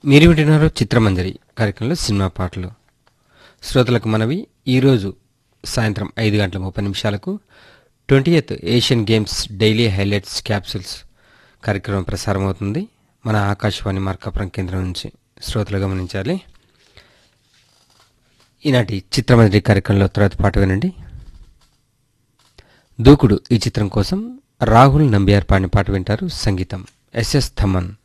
మీరు వింటున్నారు చిత్రమంజరి కార్యక్రమంలో సినిమా పాటలు. శ్రోతలకు మనవి, ఈరోజు సాయంత్రం 5:30 20th Asian games daily highlights capsules కార్యక్రమం ప్రసారమవుతుంది మన ఆకాశవాణి మార్కాపురం కేంద్రం నుంచి. శ్రోతలు గమనించాలి. ఈనాటి చిత్రమంజరి కార్యక్రమంలో తర్వాత పాట వినండి. దూకుడు ఈ చిత్రం కోసం రాహుల్ నంబియార్ పాడిన పాట వింటారు. సంగీతం ఎస్ఎస్ థమన్.